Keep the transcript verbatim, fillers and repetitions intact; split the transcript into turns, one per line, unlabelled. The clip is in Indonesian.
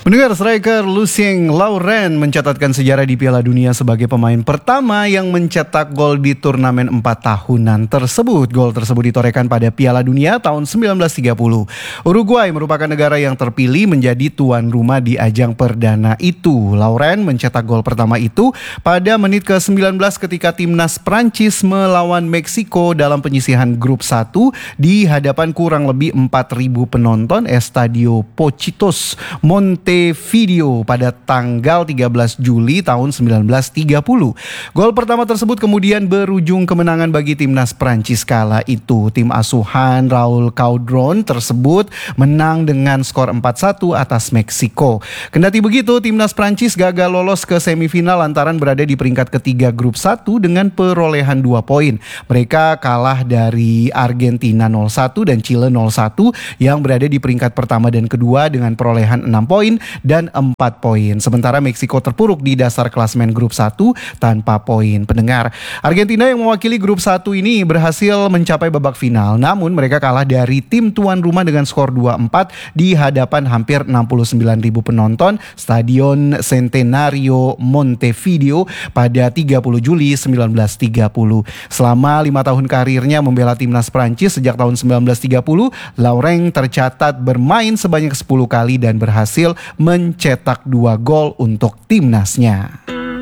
Pendengar, striker Lucien Laurent mencatatkan sejarah di Piala Dunia sebagai pemain pertama yang mencetak gol di turnamen empat tahunan tersebut. Gol tersebut ditorehkan pada Piala Dunia tahun sembilan belas tiga puluh. Uruguay merupakan negara yang terpilih menjadi tuan rumah di ajang perdana itu. Laurent mencetak gol pertama itu pada menit ke sembilan belas ketika timnas Prancis melawan Meksiko dalam penyisihan grup satu di hadapan kurang lebih empat ribu penonton Estadio Pocitos Montevideo pada tanggal tiga belas Juli tahun sembilan belas tiga puluh. Gol pertama tersebut kemudian berujung kemenangan bagi timnas Prancis kala itu. Tim asuhan Raul Caudron tersebut menang dengan skor empat satu atas Meksiko. Kendati begitu, timnas Prancis gagal lolos ke semifinal lantaran berada di peringkat ketiga grup satu dengan perolehan dua poin. Mereka kalah dari Argentina nol satu dan Chile nol satu yang berada di peringkat pertama dan kedua dengan perolehan enam poin dan empat poin. Sementara Meksiko terpuruk di dasar klasemen grup satu tanpa poin. Pendengar, Argentina yang mewakili grup satu ini berhasil mencapai babak final, namun mereka kalah dari tim tuan rumah dengan skor dua empat di hadapan hampir enam puluh sembilan ribu penonton Stadion Centenario Montevideo pada tiga puluh Juli sembilan belas tiga puluh. Selama lima tahun karirnya membela timnas Prancis sejak tahun sembilan belas tiga puluh, Laurent tercatat bermain sebanyak sepuluh kali dan berhasil mencetak dua gol untuk timnasnya.